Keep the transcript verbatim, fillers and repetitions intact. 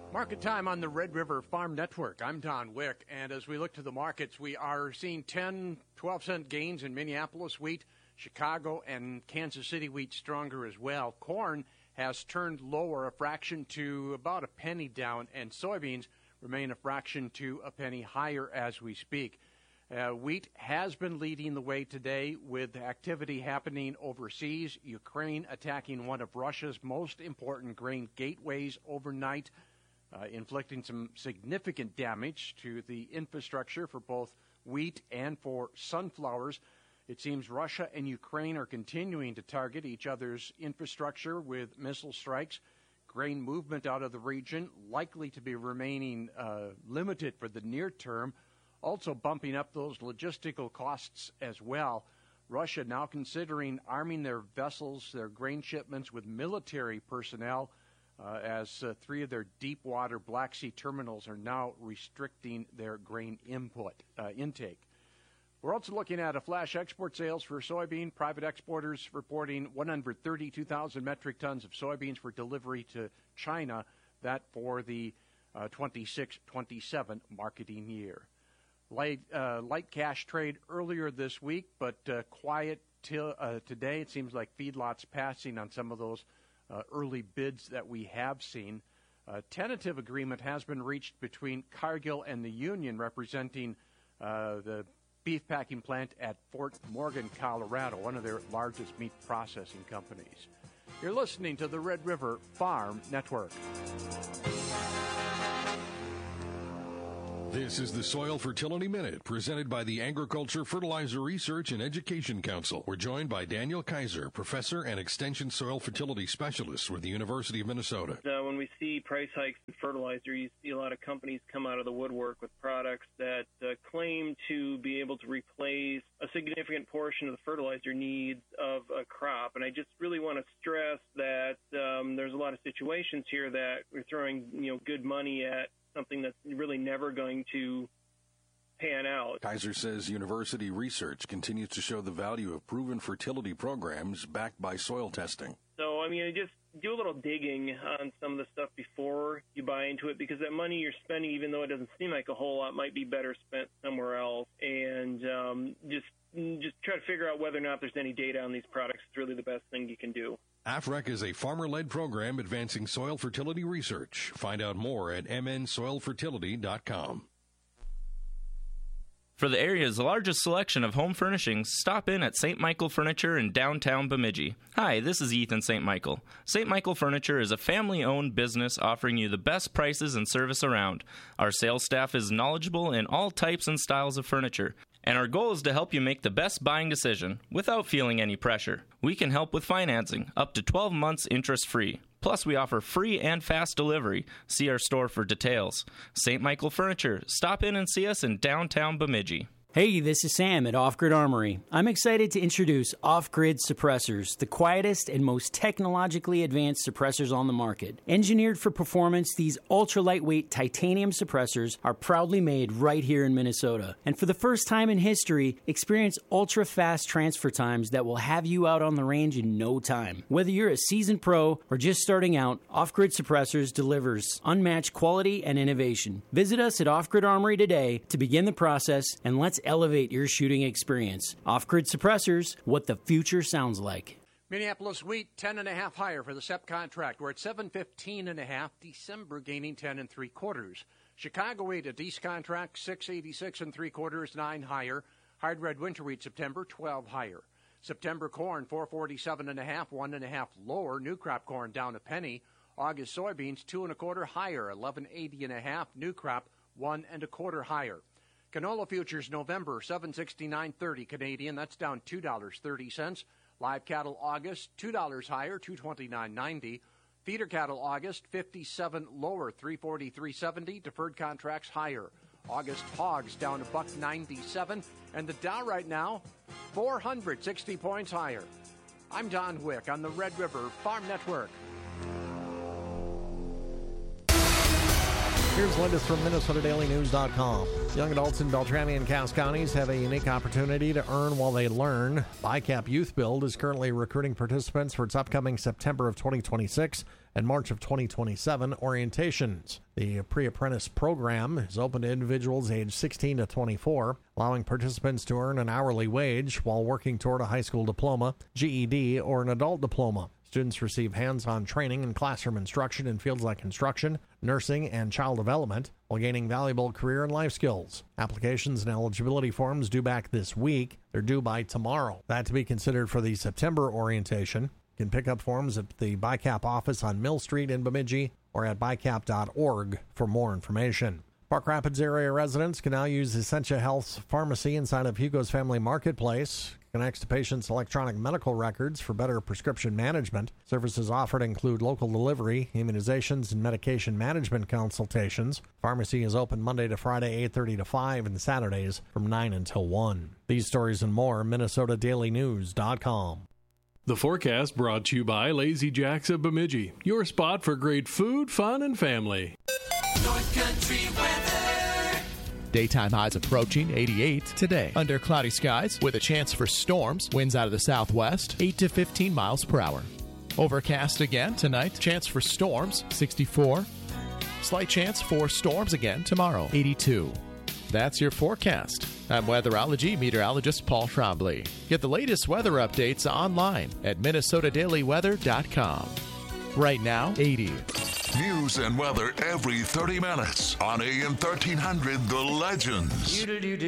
Market time on the Red River Farm Network. I'm Don Wick, and as we look to the markets, we are seeing ten, twelve cent gains in Minneapolis wheat, Chicago, and Kansas City wheat stronger as well. Corn has turned lower a fraction to about a penny down, and soybeans remain a fraction to a penny higher as we speak. Uh, wheat has been leading the way today with activity happening overseas. Ukraine attacking one of Russia's most important grain gateways overnight, uh, inflicting some significant damage to the infrastructure for both wheat and for sunflowers. It seems Russia and Ukraine are continuing to target each other's infrastructure with missile strikes. Grain movement out of the region likely to be remaining uh, limited for the near term, also bumping up those logistical costs as well. Russia now considering arming their vessels, their grain shipments with military personnel, uh, as uh, three of their deep-water Black Sea terminals are now restricting their grain input uh, intake. We're also looking at a flash export sales for soybean. Private exporters reporting one hundred thirty-two thousand metric tons of soybeans for delivery to China, that for the uh, twenty-six twenty-seven marketing year. Light, uh, light cash trade earlier this week, but uh, quiet till uh, today. It seems like feedlots passing on some of those uh, early bids that we have seen. A tentative agreement has been reached between Cargill and the union representing uh, the beef packing plant at Fort Morgan, Colorado, one of their largest meat processing companies. You're listening to the Red River Farm Network. This is the Soil Fertility Minute, presented by the Agriculture, Fertilizer Research and Education Council. We're joined by Daniel Kaiser, professor and extension soil fertility specialist with the University of Minnesota. Uh, when we see price hikes in fertilizer, you see a lot of companies come out of the woodwork with products that uh, claim to be able to replace a significant portion of the fertilizer needs of a crop. And I just really want to stress that um, there's a lot of situations here that we're throwing, you know, good money at something that's really never going to pan out. Kaiser says university research continues to show the value of proven fertility programs backed by soil testing. So, I mean, just do a little digging on some of the stuff before you buy into it, because that money you're spending, even though it doesn't seem like a whole lot, might be better spent somewhere else. And um, just just try to figure out whether or not there's any data on these products. It's really the best thing you can do. A F R E C is a farmer-led program advancing soil fertility research. Find out more at m n soil fertility dot com. For the area's largest selection of home furnishings, stop in at Saint Michael Furniture in downtown Bemidji. Hi, this is Ethan Saint Michael. Saint Michael Furniture is a family-owned business offering you the best prices and service around. Our sales staff is knowledgeable in all types and styles of furniture, and our goal is to help you make the best buying decision without feeling any pressure. We can help with financing, up to twelve months interest-free. Plus, we offer free and fast delivery. See our store for details. Saint Michael Furniture. Stop in and see us in downtown Bemidji. Hey, this is Sam at Off Grid Armory. I'm excited to introduce Off Grid Suppressors, the quietest and most technologically advanced suppressors on the market. Engineered for performance, these ultra-lightweight titanium suppressors are proudly made right here in Minnesota. And for the first time in history, experience ultra-fast transfer times that will have you out on the range in no time. Whether you're a seasoned pro or just starting out, Off Grid Suppressors delivers unmatched quality and innovation. Visit us at Off Grid Armory today to begin the process, and let's elevate your shooting experience. Off-Grid Suppressors, what the future sounds like. Minneapolis wheat, ten and a half higher for the S E P contract. We're at seven fifteen and a half. December gaining ten and three quarters. Chicago wheat, a East contract, six eighty-six and three quarters, nine higher. Hard red winter wheat, September, twelve higher. September corn, four forty-seven and a half, one and a half lower. New crop corn down a penny. August soybeans, two and a quarter higher, eleven eighty and a half. New crop, one and a quarter higher. Canola futures November, seven sixty-nine thirty Canadian. That's down two dollars and thirty cents. Live cattle August, two dollars higher, two twenty-nine ninety. Feeder cattle August, fifty-seven lower, three forty-three seventy. Deferred contracts higher. August hogs down a buck ninety-seven. And the Dow right now, four hundred sixty points higher. I'm Don Wick on the Red River Farm Network. Here's the latest from Minnesota Daily News dot com. Young adults in Beltrami and Cass counties have a unique opportunity to earn while they learn. BICAP Youth Build is currently recruiting participants for its upcoming September of twenty twenty-six and March of twenty twenty-seven orientations. The pre-apprentice program is open to individuals aged sixteen to twenty-four, allowing participants to earn an hourly wage while working toward a high school diploma, G E D, or an adult diploma. Students receive hands-on training and classroom instruction in fields like construction, nursing, and child development, while gaining valuable career and life skills. Applications and eligibility forms due back this week. They're due by tomorrow. That to be considered for the September orientation. You can pick up forms at the BICAP office on Mill Street in Bemidji or at bicap dot org for more information. Park Rapids area residents can now use Essentia Health's pharmacy inside of Hugo's Family Marketplace. Connects to patients' electronic medical records for better prescription management. Services offered include local delivery, immunizations, and medication management consultations. Pharmacy is open Monday to Friday, eight thirty to five, and Saturdays from nine until one. These stories and more, Minnesota Daily News dot com. The forecast brought to you by Lazy Jacks of Bemidji, your spot for great food, fun, and family. North Country weather. Daytime highs approaching eighty-eight today. Under cloudy skies with a chance for storms. Winds out of the southwest, eight to fifteen miles per hour. Overcast again tonight. Chance for storms, sixty-four. Slight chance for storms again tomorrow, eighty-two. That's your forecast. I'm weatherology meteorologist Paul Trombley. Get the latest weather updates online at minnesota daily weather dot com. Right now, eighty. News and weather every thirty minutes on A M thirteen hundred The Legends.